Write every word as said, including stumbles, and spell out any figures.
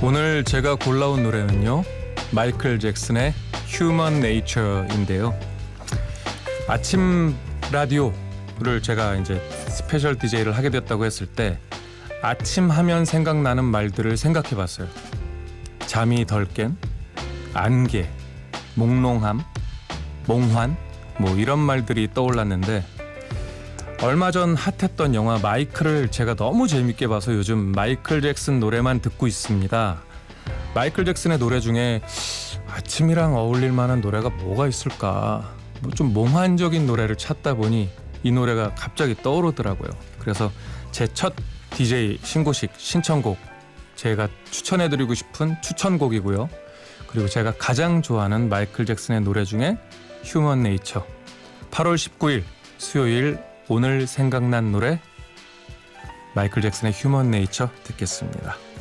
오늘 제가 골라온 노래는요, 마이클 잭슨의 휴먼 네이처인데요. 아침 라디오를 제가 이제 스페셜 디제이를 하게 됐다고 했을 때 아침 하면 생각나는 말들을 생각해 봤어요. 잠이 덜 깬, 안개, 몽롱함, 몽환, 뭐 이런 말들이 떠올랐는데, 얼마 전 핫했던 영화 마이클을 제가 너무 재밌게 봐서 요즘 마이클 잭슨 노래만 듣고 있습니다. 마이클 잭슨의 노래 중에 아침이랑 어울릴 만한 노래가 뭐가 있을까, 뭐 좀 몽환적인 노래를 찾다 보니 이 노래가 갑자기 떠오르더라고요. 그래서 제 첫 디제이 신고식 신청곡, 제가 추천해드리고 싶은 추천곡이고요. 그리고 제가 가장 좋아하는 마이클 잭슨의 노래 중에 휴먼 네이처. 팔월 십구일 수요일, 오늘 생각난 노래 마이클 잭슨의 휴먼 네이처 듣겠습니다.